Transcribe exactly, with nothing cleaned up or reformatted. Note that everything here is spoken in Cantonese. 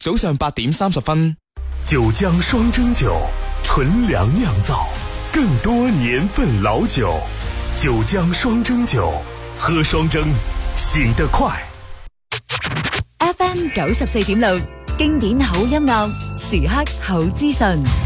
早上八點三十分。 九江雙蒸酒，純糧釀造，更多年份老酒。九江雙蒸酒，喝雙蒸，醒得快。 F M 九十四點六，經典好音樂，時刻好資訊。